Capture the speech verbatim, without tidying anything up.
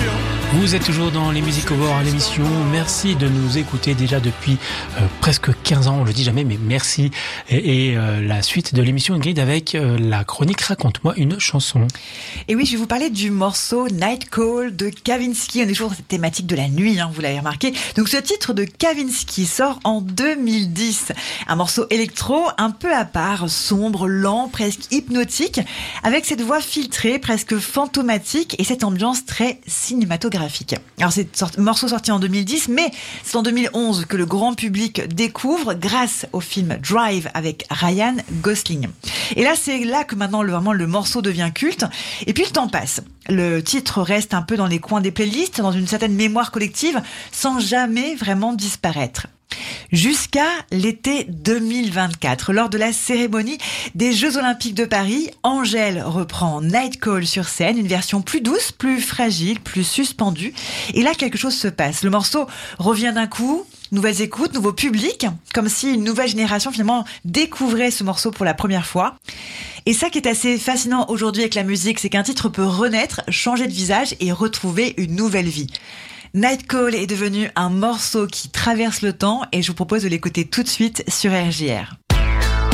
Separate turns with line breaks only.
Vous êtes toujours dans les Music Awards à l'émission. Merci de nous écouter déjà depuis euh, presque quinze ans. On le dit jamais, mais merci. Et, et euh, la suite de l'émission Ingrid avec euh, la chronique Raconte-moi une chanson.
Et oui, je vais vous parler du morceau Night Call de Kavinsky. On est toujours dans cette thématique de la nuit, hein, vous l'avez remarqué. Donc ce titre de Kavinsky sort en deux mille dix. Un morceau électro un peu à part, sombre, lent, presque hypnotique, avec cette voix filtrée, presque fantomatique et cette ambiance très cinématographique. Alors c'est un morceau sorti en deux mille dix, mais c'est en deux mille onze que le grand public découvre grâce au film Drive avec Ryan Gosling. Et là, c'est là que maintenant le, vraiment le morceau devient culte. Et puis le temps passe. Le titre reste un peu dans les coins des playlists, dans une certaine mémoire collective, sans jamais vraiment disparaître. Jusqu'à l'été deux mille vingt-quatre, lors de la cérémonie des Jeux Olympiques de Paris, Angèle reprend Night Call sur scène, une version plus douce, plus fragile, plus suspendue. Et là, quelque chose se passe. Le morceau revient d'un coup, nouvelles écoutes, nouveau public, comme si une nouvelle génération finalement découvrait ce morceau pour la première fois. Et ça qui est assez fascinant aujourd'hui avec la musique, c'est qu'un titre peut renaître, changer de visage et retrouver une nouvelle vie. Night Call est devenu un morceau qui traverse le temps et je vous propose de l'écouter tout de suite sur R J R.